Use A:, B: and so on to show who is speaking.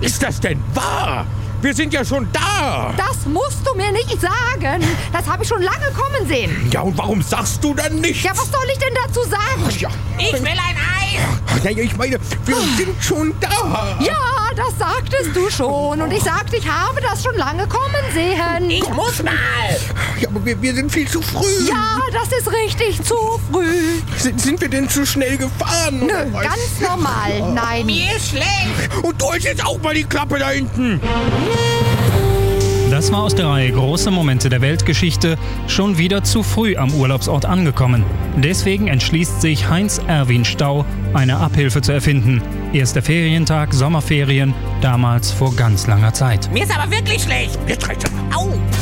A: Ist das denn wahr? Wir sind ja schon da.
B: Das musst du mir nicht sagen. Das habe ich schon lange kommen sehen.
A: Ja, und warum sagst du dann nichts?
B: Ja, was soll ich denn dazu sagen?
A: Ja.
C: Ich will ein Eis!
A: Ja, ich meine, wir sind schon da.
B: Ja, das sagtest du schon. Und ich sagte, ich habe das schon lange kommen sehen.
C: Ich muss mal!
A: Ja, aber wir sind viel zu früh.
B: Ja, das ist richtig zu früh.
A: Sind wir denn zu schnell gefahren?
B: Nö,
A: oder was?
B: ganz normal. Nein.
C: Mir ist schlecht!
A: Und euch jetzt auch mal die Klappe da hinten.
D: Das war aus der Reihe Große Momente der Weltgeschichte schon wieder zu früh am Urlaubsort angekommen. Deswegen entschließt sich Heinz Erwin Stau, eine Abhilfe zu erfinden. Erster Ferientag, Sommerferien, damals vor ganz langer Zeit.
C: Mir ist aber wirklich schlecht!
A: Jetzt reicht's.
C: Au!